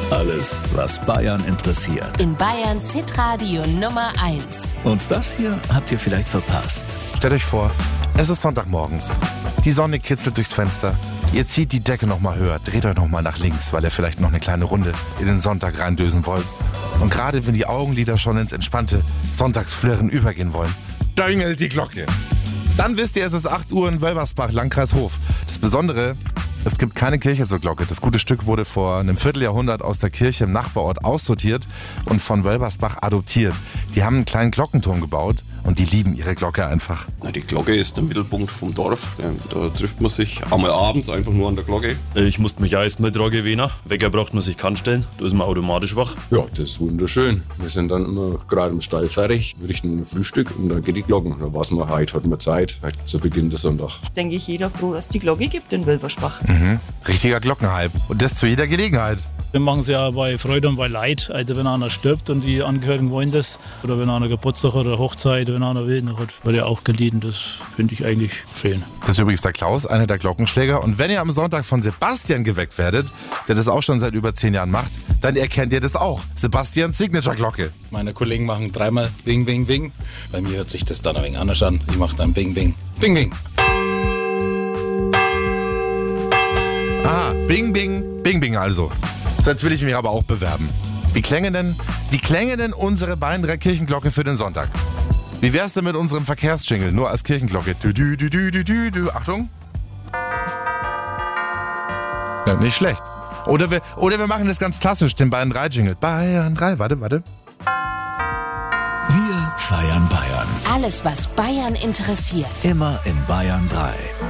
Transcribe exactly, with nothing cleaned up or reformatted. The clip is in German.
Alles, was Bayern interessiert. In Bayerns Hitradio Nummer eins. Und das hier habt ihr vielleicht verpasst. Stellt euch vor, es ist Sonntagmorgens. Die Sonne kitzelt durchs Fenster. Ihr zieht die Decke noch mal höher, dreht euch noch mal nach links, weil ihr vielleicht noch eine kleine Runde in den Sonntag reindösen wollt. Und gerade wenn die Augenlider schon ins entspannte Sonntagsflirren übergehen wollen, döngelt die Glocke. Dann wisst ihr, es ist acht Uhr in Wölversbach, Landkreis Hof. Das Besondere, es gibt keine Kirche zur Glocke. Das gute Stück wurde vor einem Vierteljahrhundert aus der Kirche im Nachbarort aussortiert und von Wölversbach adoptiert. Die haben einen kleinen Glockenturm gebaut und die lieben ihre Glocke einfach. Na, die Glocke ist der Mittelpunkt vom Dorf. Da trifft man sich einmal abends einfach nur an der Glocke. Ich musste mich erst mal dran gewöhnen. Wecker braucht man sich keinen stellen, da ist man automatisch wach. Ja, das ist wunderschön. Wir sind dann immer gerade im Stall fertig, richten ein Frühstück und dann geht die Glocken. Dann weiß man, heute hat man Zeit, heute zu Beginn des Sonntags. Denke ich, jeder froh, dass die Glocke gibt in Wölversbach. Mhm. Richtiger Glockenhype. Und das zu jeder Gelegenheit. Wir machen es ja bei Freude und bei Leid. Also wenn einer stirbt und die Angehörigen wollen das, oder wenn einer Geburtstag oder Hochzeit, wenn einer will, dann wird ja auch geliehen. Das finde ich eigentlich schön. Das ist übrigens der Klaus, einer der Glockenschläger. Und wenn ihr am Sonntag von Sebastian geweckt werdet, der das auch schon seit über zehn Jahren macht, dann erkennt ihr das auch. Sebastians Signature-Glocke. Meine Kollegen machen dreimal Bing, Bing, Bing. Bei mir hört sich das dann ein wenig anders an. Ich mache dann Bing, Bing, Bing, Bing. Aha, Bing, Bing, Bing, Bing also. Jetzt will ich mich aber auch bewerben. Wie klänge denn, wie klänge denn unsere beiden drei Kirchenglocke für den Sonntag? Wie wär's denn mit unserem Verkehrsjingle, nur als Kirchenglocke? Du, du, du, du, du, du, du. Achtung. Ja, nicht schlecht. Oder wir, oder wir machen das ganz klassisch, den Bayern drei Jingle. Bayern drei, warte, warte. Wir feiern Bayern. Alles, was Bayern interessiert. Immer in Bayern drei.